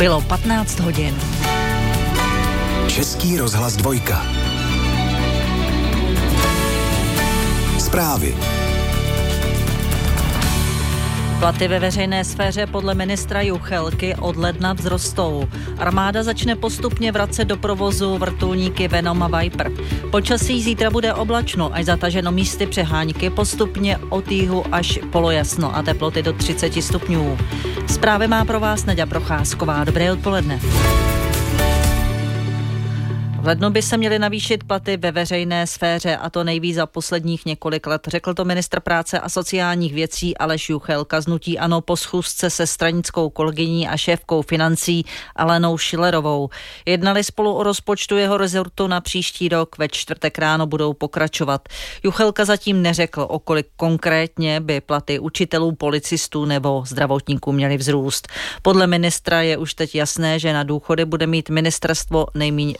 Bylo 15 hodin. Český rozhlas 2. Zprávy. Platy ve veřejné sféře podle ministra Juchelky od ledna vzrostou. Armáda začne postupně vracet do provozu vrtulníky Venom a Viper. Počasí zítra bude oblačno až zataženo místy přehánky, postupně od jihu až polojasno a teploty do 30 stupňů. Zprávy má pro vás Naďa Procházková. Dobré odpoledne. V lednu by se měly navýšit platy ve veřejné sféře, a to nejvíc za posledních několik let. Řekl to ministr práce a sociálních věcí Aleš Juchelka z hnutí ANO po schůzce se stranickou kolegyní a šéfkou financí Alenou Schillerovou. Jednali spolu o rozpočtu jeho rezortu na příští rok, ve čtvrtek ráno budou pokračovat. Juchelka zatím neřekl, o kolik konkrétně by platy učitelů, policistů nebo zdravotníků měly vzrůst. Podle ministra je už teď jasné, že na důchody bude mít ministerstvo nejméně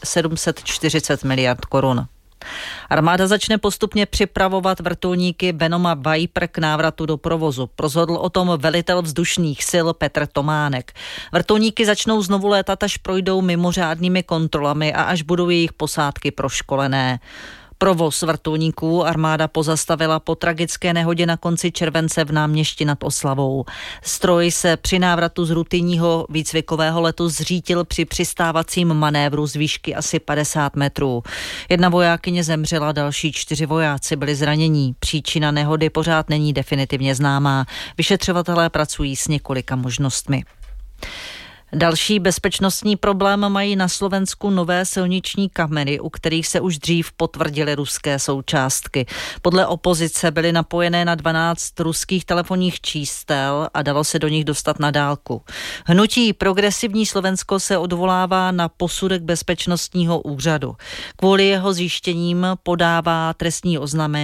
740 miliard korun. Armáda začne postupně připravovat vrtulníky Venom a Viper k návratu do provozu. Rozhodl o tom velitel vzdušných sil Petr Tománek. Vrtulníky začnou znovu létat, až projdou mimořádnými kontrolami a až budou jejich posádky proškolené. Provoz vrtulníků armáda pozastavila po tragické nehodě na konci července v Náměšti nad Oslavou. Stroj se při návratu z rutinního výcvikového letu zřítil při přistávacím manévru z výšky asi 50 metrů. Jedna vojákyně zemřela, další 4 vojáci byli zranění. Příčina nehody pořád není definitivně známá. Vyšetřovatelé pracují s několika možnostmi. Další bezpečnostní problém mají na Slovensku nové silniční kamery, u kterých se už dřív potvrdily ruské součástky. Podle opozice byly napojené na 12 ruských telefonních čísel a dalo se do nich dostat na dálku. Hnutí Progresivní Slovensko se odvolává na posudek bezpečnostního úřadu. Kvůli jeho zjištěním podává trestní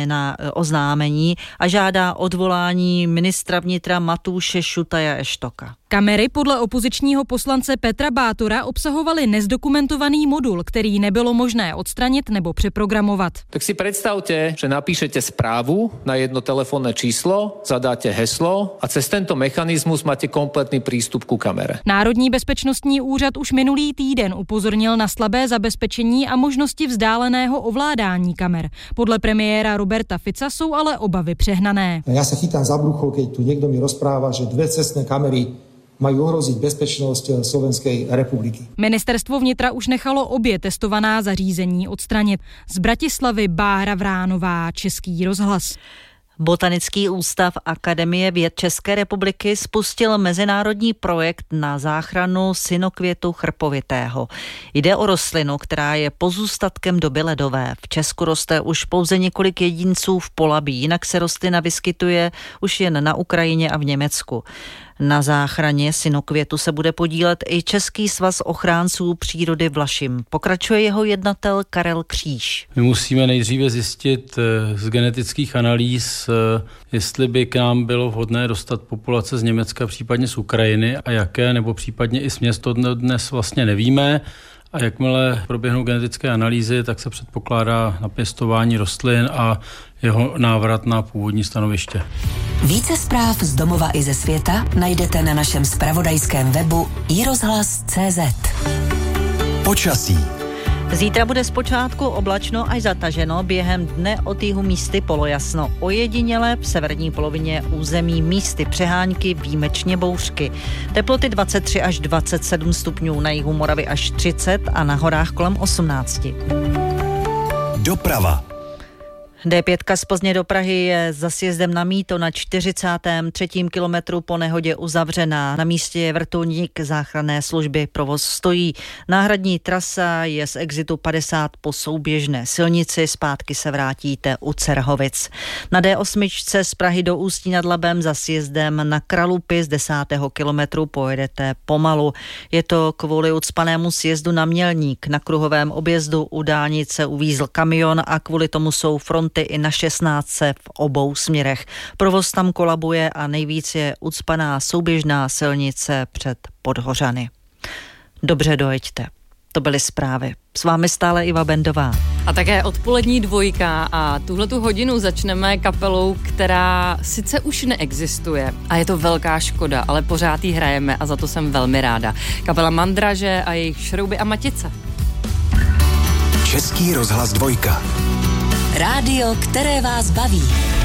oznámení a žádá odvolání ministra vnitra Matúše Šutaja Eštoka. Kamery podle opozičního poslance Petra Bátora obsahovaly nezdokumentovaný modul, který nebylo možné odstranit nebo přeprogramovat. Tak si predstavte, že napíšete správu na jedno telefónne číslo, zadáte heslo a cez tento mechanismus máte kompletný prístup ku kamere. Národní bezpečnostní úřad už minulý týden upozornil na slabé zabezpečení a možnosti vzdáleného ovládání kamer. Podle premiéra Roberta Fica jsou ale obavy přehnané. Ja sa chytám za brucho, keď tu niekto mi rozpráva, že 2 cestné kamery mají ohrozit bezpečnost Slovenské republiky. Ministerstvo vnitra už nechalo obě testovaná zařízení odstranit. Z Bratislavy Bára Vránová, Český rozhlas. Botanický ústav Akademie věd České republiky spustil mezinárodní projekt na záchranu synokvětu chrpovitého. Jde o rostlinu, která je pozůstatkem doby ledové. V Česku roste už pouze několik jedinců v Polabí, jinak se rostlina vyskytuje už jen na Ukrajině a v Německu. Na záchraně synokvětu se bude podílet i Český svaz ochránců přírody Vlašim. Pokračuje jeho jednatel Karel Kříž. My musíme nejdříve zjistit z genetických analýz, jestli by k nám bylo vhodné dostat populace z Německa, případně z Ukrajiny a jaké, nebo případně i směs, to dnes vlastně nevíme. A jakmile proběhnou genetické analýzy, tak se předpokládá napěstování rostlin a jeho návrat na původní stanoviště. Více zpráv z domova i ze světa najdete na našem zpravodajském webu iRozhlas.cz. Počasí. Zítra bude zpočátku oblačno až zataženo, během dne od jihu místy polojasno. Ojediněle v severní polovině území místy přehánky, výjimečně bouřky. Teploty 23 až 27 stupňů, na jihu Moravy až 30 a na horách kolem 18. Doprava. D5 z Plzně do Prahy je za sjezdem na Mýto na 43. kilometru po nehodě uzavřená. Na místě je vrtulník záchranné služby, provoz stojí. Náhradní trasa je z exitu 50 po souběžné silnici, zpátky se vrátíte u Cerhovic. Na D8 z Prahy do Ústí nad Labem za sjezdem na Kralupy z 10. kilometru pojedete pomalu. Je to kvůli ucpanému sjezdu na Mělník. Na kruhovém objezdu u dálnice uvízl kamion a kvůli tomu jsou fronty i na 16 v obou směrech. Provoz tam kolabuje a nejvíc je ucpaná souběžná silnice před Podhořany. Dobře dojeďte. To byly zprávy. S vámi stále Iva Bendová. A také odpolední dvojka a tuhletu hodinu začneme kapelou, která sice už neexistuje a je to velká škoda, ale pořád jí hrajeme a za to jsem velmi ráda. Kapela Mandraže a jejich Šrouby a Matice. Český rozhlas 2. Rádio, které vás baví.